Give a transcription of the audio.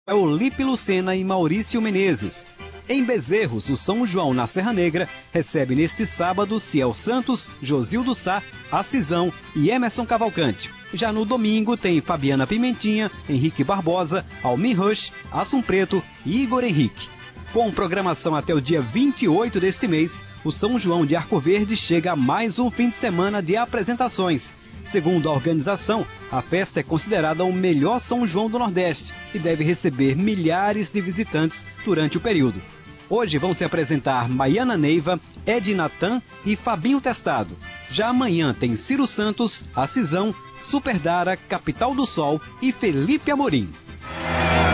é Olipe Lucena e Maurício Menezes. Em Bezerros, o São João na Serra Negra recebe neste sábado Ciel Santos, Josildo Sá, Acisão e Emerson Cavalcante. Já no domingo tem Fabiana Pimentinha, Henrique Barbosa, Almir Rush, Assum Preto e Igor Henrique. Com programação até o dia 28 deste mês, o São João de Arco Verde chega a mais um fim de semana de apresentações. Segundo a organização, a festa é considerada o melhor São João do Nordeste e deve receber milhares de visitantes durante o período. Hoje vão se apresentar Maiana Neiva, Ed Natan e Fabinho Testado. Já amanhã tem Ciro Santos, Acisão, Superdara, Capital do Sol e Felipe Amorim.